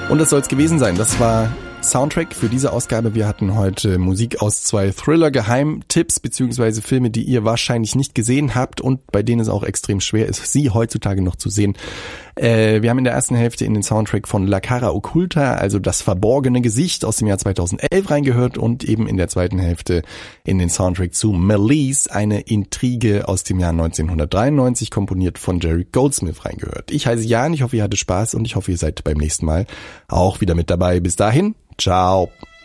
Und das soll's gewesen sein. Das war Soundtrack für diese Ausgabe. Wir hatten heute Musik aus 2 Thriller-Geheimtipps beziehungsweise Filme, die ihr wahrscheinlich nicht gesehen habt und bei denen es auch extrem schwer ist, sie heutzutage noch zu sehen. Wir haben in der ersten Hälfte in den Soundtrack von La Cara Occulta, also das verborgene Gesicht aus dem Jahr 2011 reingehört und eben in der zweiten Hälfte in den Soundtrack zu Malice, eine Intrige aus dem Jahr 1993, komponiert von Jerry Goldsmith, reingehört. Ich heiße Jan, ich hoffe, ihr hattet Spaß und ich hoffe, ihr seid beim nächsten Mal auch wieder mit dabei. Bis dahin, ciao.